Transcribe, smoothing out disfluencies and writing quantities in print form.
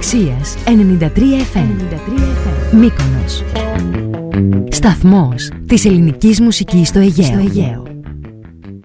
Ευεξίας 93 FM. Μύκονος. Σταθμός της ελληνικής μουσικής στο Αιγαίο.